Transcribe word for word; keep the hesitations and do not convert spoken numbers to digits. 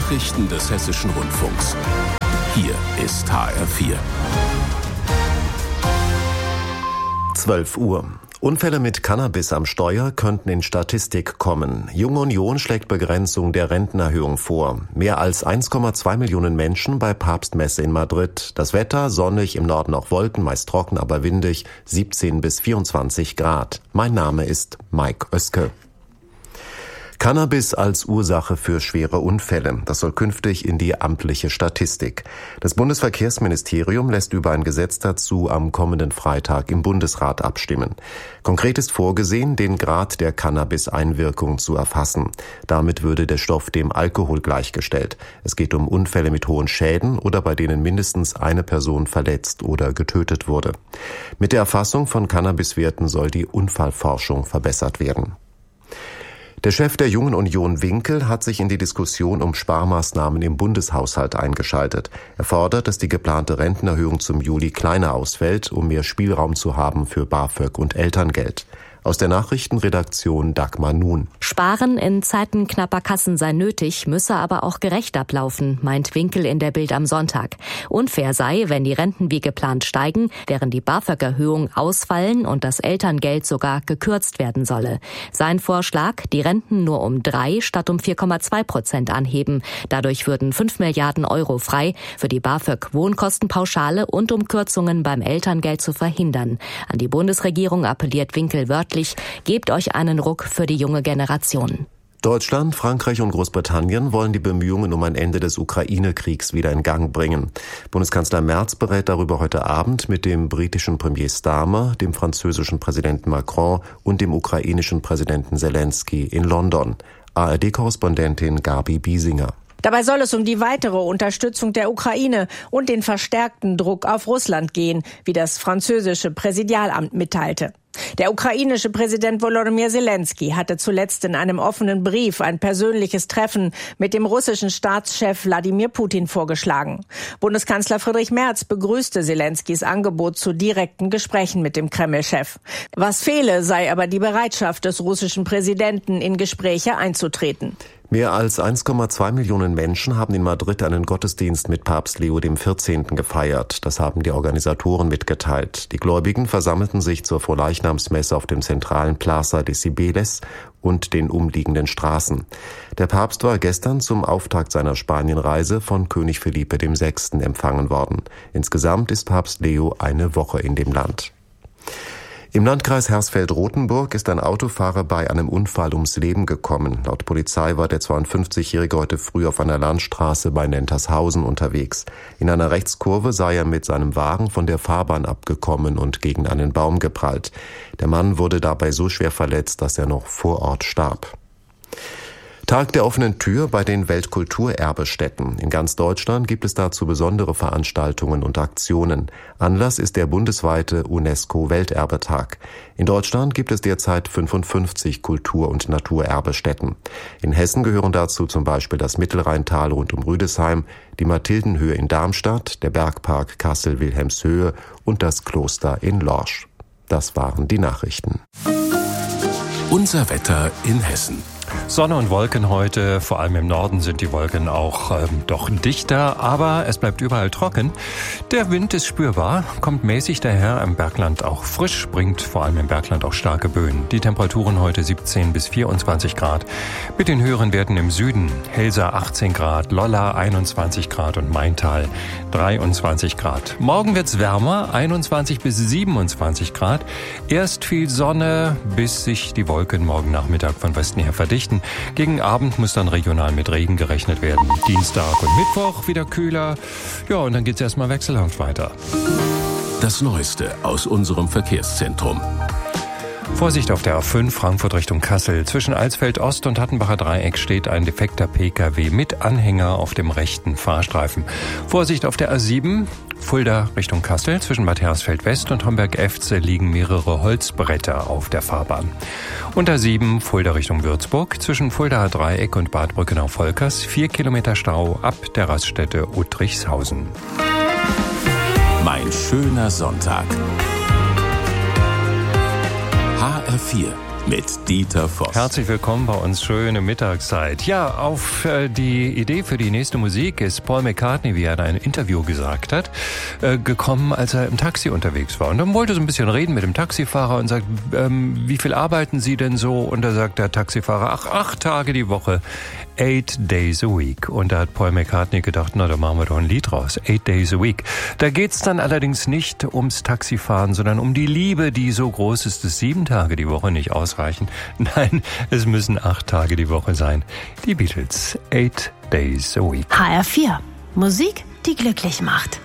Nachrichten des Hessischen Rundfunks. Hier ist H R vier. zwölf Uhr. Unfälle mit Cannabis am Steuer könnten in Statistik kommen. Junge Union schlägt Begrenzung der Rentenerhöhung vor. Mehr als eins Komma zwei Millionen Menschen bei Papstmesse in Madrid. Das Wetter sonnig, im Norden auch Wolken, meist trocken, aber windig, siebzehn bis vierundzwanzig Grad. Mein Name ist Mike Oeske. Cannabis als Ursache für schwere Unfälle. Das soll künftig in die amtliche Statistik. Das Bundesverkehrsministerium lässt über ein Gesetz dazu am kommenden Freitag im Bundesrat abstimmen. Konkret ist vorgesehen, den Grad der Cannabis-Einwirkung zu erfassen. Damit würde der Stoff dem Alkohol gleichgestellt. Es geht um Unfälle mit hohen Schäden oder bei denen mindestens eine Person verletzt oder getötet wurde. Mit der Erfassung von Cannabiswerten soll die Unfallforschung verbessert werden. Der Chef der Jungen Union Winkel hat sich in die Diskussion um Sparmaßnahmen im Bundeshaushalt eingeschaltet. Er fordert, dass die geplante Rentenerhöhung zum Juli kleiner ausfällt, um mehr Spielraum zu haben für BAföG und Elterngeld. Aus der Nachrichtenredaktion Dagmar Nun. Sparen in Zeiten knapper Kassen sei nötig, müsse aber auch gerecht ablaufen, meint Winkel in der Bild am Sonntag. Unfair sei, wenn die Renten wie geplant steigen, während die BAföG-Erhöhung ausfallen und das Elterngeld sogar gekürzt werden solle. Sein Vorschlag, die Renten nur um drei statt um vier Komma zwei Prozent anheben. Dadurch würden fünf Milliarden Euro frei für die BAföG-Wohnkostenpauschale und um Kürzungen beim Elterngeld zu verhindern. An die Bundesregierung appelliert Winkel wörtlich: Gebt euch einen Ruck für die junge Generation. Deutschland, Frankreich und Großbritannien wollen die Bemühungen um ein Ende des Ukraine-Kriegs wieder in Gang bringen. Bundeskanzler Merz berät darüber heute Abend mit dem britischen Premier Starmer, dem französischen Präsidenten Macron und dem ukrainischen Präsidenten Zelensky in London. A R D-Korrespondentin Gabi Biesinger. Dabei soll es um die weitere Unterstützung der Ukraine und den verstärkten Druck auf Russland gehen, wie das französische Präsidialamt mitteilte. Der ukrainische Präsident Volodymyr Zelensky hatte zuletzt in einem offenen Brief ein persönliches Treffen mit dem russischen Staatschef Wladimir Putin vorgeschlagen. Bundeskanzler Friedrich Merz begrüßte Zelenskys Angebot zu direkten Gesprächen mit dem Kreml-Chef. Was fehle, sei aber die Bereitschaft des russischen Präsidenten, in Gespräche einzutreten. Mehr als eins Komma zwei Millionen Menschen haben in Madrid einen Gottesdienst mit Papst Leo dem vierzehnten gefeiert. Das haben die Organisatoren mitgeteilt. Die Gläubigen versammelten sich zur Vorleichnamsmesse auf dem zentralen Plaza de Cibeles und den umliegenden Straßen. Der Papst war gestern zum Auftakt seiner Spanienreise von König Felipe der Sechste empfangen worden. Insgesamt ist Papst Leo eine Woche in dem Land. Im Landkreis Hersfeld-Rotenburg ist ein Autofahrer bei einem Unfall ums Leben gekommen. Laut Polizei war der zweiundfünfzigjährige heute früh auf einer Landstraße bei Nentershausen unterwegs. In einer Rechtskurve sei er mit seinem Wagen von der Fahrbahn abgekommen und gegen einen Baum geprallt. Der Mann wurde dabei so schwer verletzt, dass er noch vor Ort starb. Tag der offenen Tür bei den Weltkulturerbestätten. In ganz Deutschland gibt es dazu besondere Veranstaltungen und Aktionen. Anlass ist der bundesweite UNESCO-Welterbetag. In Deutschland gibt es derzeit fünfundfünfzig Kultur- und Naturerbestätten. In Hessen gehören dazu zum Beispiel das Mittelrheintal rund um Rüdesheim, die Mathildenhöhe in Darmstadt, der Bergpark Kassel-Wilhelmshöhe und das Kloster in Lorsch. Das waren die Nachrichten. Unser Wetter in Hessen. Sonne und Wolken heute, vor allem im Norden sind die Wolken auch ähm, doch dichter, aber es bleibt überall trocken. Der Wind ist spürbar, kommt mäßig daher, im Bergland auch frisch, bringt vor allem im Bergland auch starke Böen. Die Temperaturen heute siebzehn bis vierundzwanzig Grad, mit den höheren Werten im Süden. Helsa achtzehn Grad, Lolla einundzwanzig Grad und Maintal dreiundzwanzig Grad. Morgen wird's wärmer, einundzwanzig bis siebenundzwanzig Grad. Erst viel Sonne, bis sich die Wolken morgen Nachmittag von Westen her verdichten. Gegen Abend muss dann regional mit Regen gerechnet werden. Dienstag und Mittwoch wieder kühler. Ja, und dann geht's erstmal wechselhaft weiter. Das Neueste aus unserem Verkehrszentrum. Vorsicht auf der A fünf Frankfurt Richtung Kassel. Zwischen Alsfeld Ost und Hattenbacher Dreieck steht ein defekter Pkw mit Anhänger auf dem rechten Fahrstreifen. Vorsicht auf der A sieben Fulda Richtung Kassel. Zwischen Bad Hersfeld West und Homberg-Efze liegen mehrere Holzbretter auf der Fahrbahn. Und A sieben Fulda Richtung Würzburg. Zwischen Fuldaer Dreieck und Bad Brückenau-Volkers vier Kilometer Stau ab der Raststätte Uttrichshausen. Mein schöner Sonntag. H R vier, mit Dieter Voss. Herzlich willkommen bei uns, schöne Mittagszeit. Ja, auf äh, die Idee für die nächste Musik ist Paul McCartney, wie er in einem Interview gesagt hat, äh, gekommen, als er im Taxi unterwegs war. Und dann wollte er so ein bisschen reden mit dem Taxifahrer und sagt, ähm, wie viel arbeiten Sie denn so? Und da sagt der Taxifahrer, ach, acht Tage die Woche. Eight Days a Week. Und da hat Paul McCartney gedacht, na, da machen wir doch ein Lied raus. Eight Days a Week. Da geht's dann allerdings nicht ums Taxifahren, sondern um die Liebe, die so groß ist, dass sieben Tage die Woche nicht ausreichen. Nein, es müssen acht Tage die Woche sein. Die Beatles. Eight Days a Week. H R vier. Musik, die glücklich macht.